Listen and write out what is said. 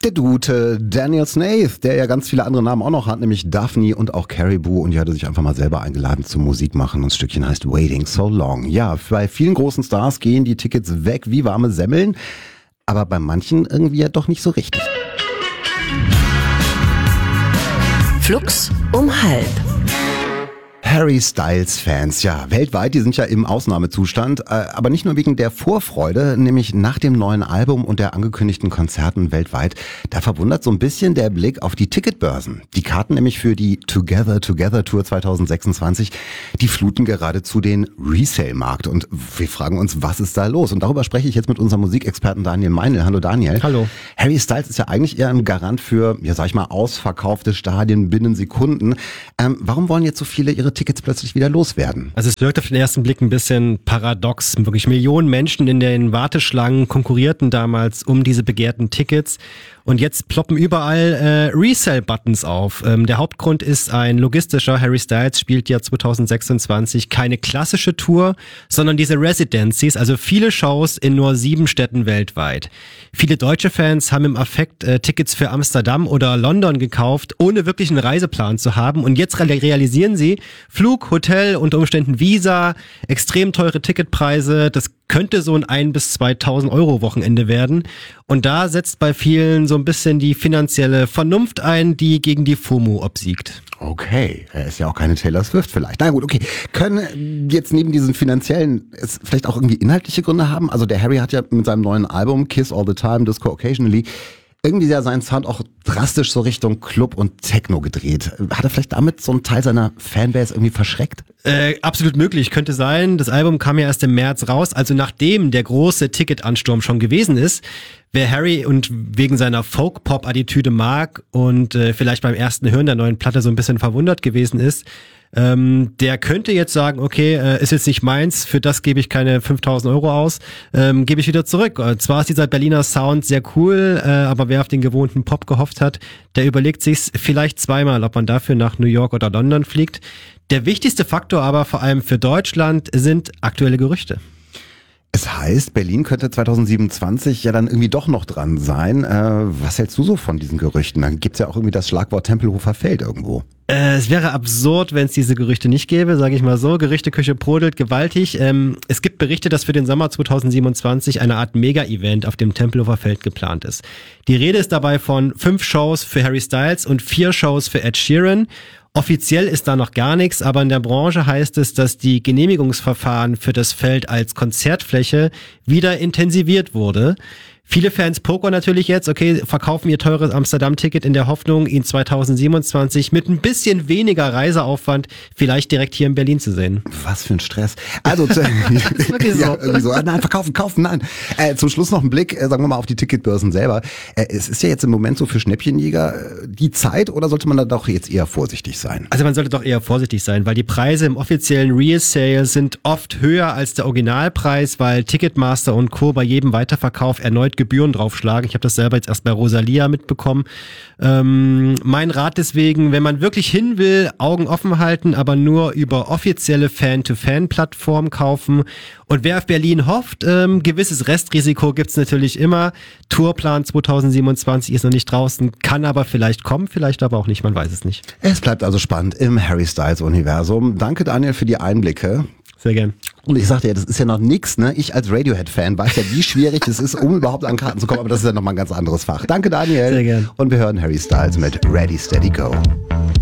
Der Dude, Daniel Snaith, der ja ganz viele andere Namen auch noch hat, nämlich Daphne und auch Caribou, und die hatte sich einfach mal selber eingeladen zum Musik machen und das Stückchen heißt Waiting So Long. Ja, bei vielen großen Stars gehen die Tickets weg wie warme Semmeln, aber bei manchen irgendwie ja doch nicht so richtig. Flux um halb. Harry Styles Fans, ja, weltweit, die sind ja im Ausnahmezustand, aber nicht nur wegen der Vorfreude, nämlich nach dem neuen Album und der angekündigten Konzerten weltweit. Da verwundert so ein bisschen der Blick auf die Ticketbörsen. Die Karten nämlich für die Together Tour 2026, die fluten geradezu den Resale-Markt. Und wir fragen uns, was ist da los? Und darüber spreche ich jetzt mit unserem Musikexperten Daniel Meinl. Hallo Daniel. Hallo. Harry Styles ist ja eigentlich eher ein Garant für, ja sag ich mal, ausverkaufte Stadien binnen Sekunden. Warum wollen jetzt so viele ihre Tickets plötzlich wieder loswerden? Also es wirkt auf den ersten Blick ein bisschen paradox. Wirklich Millionen Menschen in den Warteschlangen konkurrierten damals um diese begehrten Tickets. Und jetzt ploppen überall Resale-Buttons auf. Der Hauptgrund ist ein logistischer. Harry Styles spielt ja 2026 keine klassische Tour, sondern diese Residencies, also viele Shows in nur 7 Städten weltweit. Viele deutsche Fans haben im Affekt Tickets für Amsterdam oder London gekauft, ohne wirklich einen Reiseplan zu haben. Und jetzt realisieren sie, Flug, Hotel, unter Umständen Visa, extrem teure Ticketpreise, das könnte so ein 1.000 bis 2.000 Euro Wochenende werden. Und da setzt bei vielen so ein bisschen die finanzielle Vernunft ein, die gegen die FOMO obsiegt. Okay, er ist ja auch keine Taylor Swift vielleicht. Na gut, okay. Können jetzt neben diesen finanziellen es vielleicht auch irgendwie inhaltliche Gründe haben? Also der Harry hat ja mit seinem neuen Album Kiss All the Time, Disco Occasionally irgendwie ja seinen Sound auch drastisch so Richtung Club und Techno gedreht. Hat er vielleicht damit so einen Teil seiner Fanbase irgendwie verschreckt? Absolut möglich, könnte sein. Das Album kam ja erst im März raus, also nachdem der große Ticketansturm schon gewesen ist. Wer Harry und wegen seiner Folk-Pop-Attitüde mag und vielleicht beim ersten Hören der neuen Platte so ein bisschen verwundert gewesen ist, der könnte jetzt sagen, okay, ist jetzt nicht meins, für das gebe ich keine 5.000 Euro aus, gebe ich wieder zurück. Zwar ist dieser Berliner Sound sehr cool, aber wer auf den gewohnten Pop gehofft hat, der überlegt sich's vielleicht zweimal, ob man dafür nach New York oder London fliegt. Der wichtigste Faktor aber vor allem für Deutschland sind aktuelle Gerüchte. Es heißt, Berlin könnte 2027 ja dann irgendwie doch noch dran sein. Was hältst du so von diesen Gerüchten? Dann gibt's ja auch irgendwie das Schlagwort Tempelhofer Feld irgendwo. Es wäre absurd, wenn es diese Gerüchte nicht gäbe, sage ich mal so. Gerüchteküche brodelt gewaltig. Es gibt Berichte, dass für den Sommer 2027 eine Art Mega-Event auf dem Tempelhofer Feld geplant ist. Die Rede ist dabei von 5 Shows für Harry Styles und 4 Shows für Ed Sheeran. Offiziell ist da noch gar nichts, aber in der Branche heißt es, dass die Genehmigungsverfahren für das Feld als Konzertfläche wieder intensiviert wurde. Viele Fans pokern natürlich jetzt, okay, verkaufen ihr teures Amsterdam-Ticket in der Hoffnung, ihn 2027 mit ein bisschen weniger Reiseaufwand vielleicht direkt hier in Berlin zu sehen. Was für ein Stress. Also, das ist wirklich so. Ja, irgendwie so. Nein, kaufen, nein. Zum Schluss noch ein Blick, sagen wir mal, auf die Ticketbörsen selber. Es ist ja jetzt im Moment so für Schnäppchenjäger die Zeit, oder sollte man da doch jetzt eher vorsichtig sein? Also man sollte doch eher vorsichtig sein, weil die Preise im offiziellen Resale sind oft höher als der Originalpreis, weil Ticketmaster und Co. bei jedem Weiterverkauf erneut Gebühren draufschlagen. Ich habe das selber jetzt erst bei Rosalia mitbekommen. Mein Rat deswegen, wenn man wirklich hin will, Augen offen halten, aber nur über offizielle Fan-to-Fan-Plattformen kaufen. Und wer auf Berlin hofft, gewisses Restrisiko gibt's natürlich immer. Tourplan 2027 ist noch nicht draußen, kann aber vielleicht kommen, vielleicht aber auch nicht, man weiß es nicht. Es bleibt also spannend im Harry Styles-Universum. Danke, Daniel, für die Einblicke. Sehr gern. Und ich sagte ja, das ist ja noch nix, ne? Ich als Radiohead-Fan weiß ja, wie schwierig es ist, um überhaupt an Karten zu kommen, aber das ist ja nochmal ein ganz anderes Fach. Danke, Daniel. Sehr gern. Und wir hören Harry Styles mit Ready, Steady, Go.